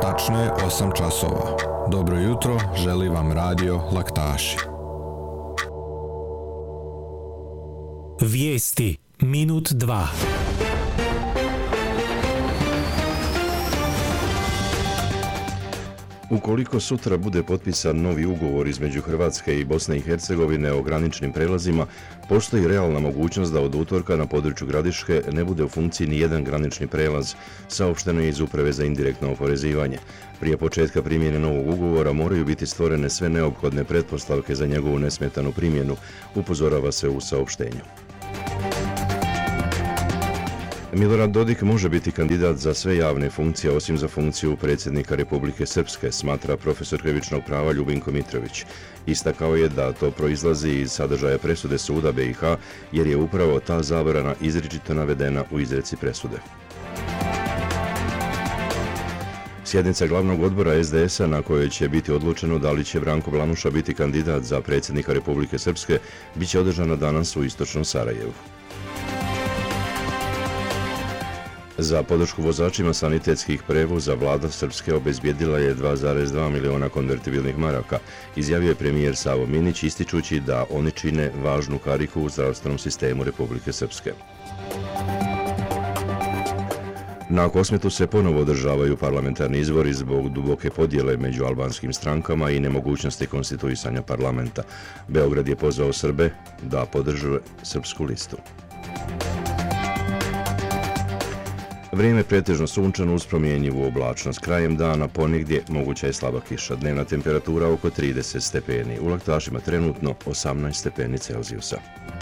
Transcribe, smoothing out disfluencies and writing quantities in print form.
Tačno je 8 časova. Dobro jutro, želi vam radio Laktaši. Vijesti minut 2. Ukoliko sutra bude potpisan novi ugovor između Hrvatske i Bosne i Hercegovine o graničnim prelazima, postoji realna mogućnost da od utorka na području Gradiške ne bude u funkciji ni jedan granični prelaz, saopšteno je iz Uprave za indirektno oporezivanje. Prije početka primjene novog ugovora moraju biti stvorene sve neophodne pretpostavke za njegovu nesmetanu primjenu, upozorava se u saopštenju. Milorad Dodik može biti kandidat za sve javne funkcije osim za funkciju predsjednika Republike Srpske, smatra profesor krivičnog prava Ljubinko Mitrović. Istakao je da to proizlazi iz sadržaja presude suda BiH jer je upravo ta zabrana izričito navedena u izreci presude. Sjednica glavnog odbora SDS-a na kojoj će biti odlučeno da li će Branko Blanuša biti kandidat za predsjednika Republike Srpske bit će održana danas u istočnom Sarajevu. Za podršku vozačima sanitetskih prevoza vlada Srpske obezbijedila je 2,2 miliona konvertibilnih maraka, izjavio je premijer Savo Minić ističući da oni čine važnu kariku u zdravstvenom sistemu Republike Srpske. Na Kosmetu se ponovo održavaju parlamentarni izbori zbog duboke podjele među albanskim strankama i nemogućnosti konstituisanja parlamenta. Beograd je pozvao Srbe da podrže srpsku listu. Vrijeme pretežno sunčano uz promjenjivu oblačnost. Krajem dana ponegdje moguća je slaba kiša. Dnevna temperatura oko 30 stepeni. U Laktašima trenutno 18 stepeni Celzijusa.